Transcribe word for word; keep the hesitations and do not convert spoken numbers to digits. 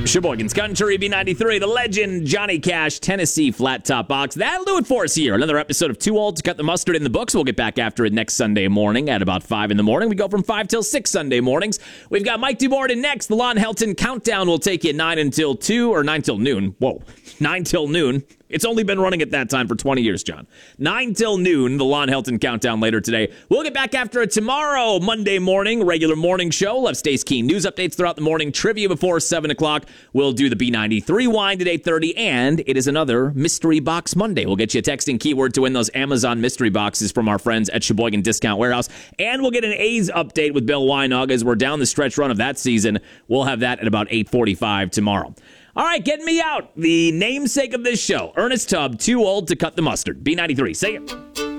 Sheboygan's Country, B ninety-three, the legend, Johnny Cash, Tennessee Flat Top Box. That'll do it for us here. Another episode of Too Old to Cut the Mustard in the books. We'll get back after it next Sunday morning at about five in the morning. We go from five till six Sunday mornings. We've got Mike DuBorden next. The Lon Helton Countdown will take you nine until two, or nine till noon. Whoa, nine till noon. It's only been running at that time for twenty years, John. nine till noon, the Lon Helton Countdown later today. We'll get back after it tomorrow, Monday morning, regular morning show. We'll have Stace Keen news updates throughout the morning, trivia before seven o'clock. We'll do the B ninety-three wind at eight thirty, and it is another Mystery Box Monday. We'll get you a texting keyword to win those Amazon mystery boxes from our friends at Sheboygan Discount Warehouse. And we'll get an A's update with Bill Weinog as we're down the stretch run of that season. We'll have that at about eight forty-five tomorrow. All right, getting me out. The namesake of this show, Ernest Tubb, Too Old to Cut the Mustard. B ninety-three, say it.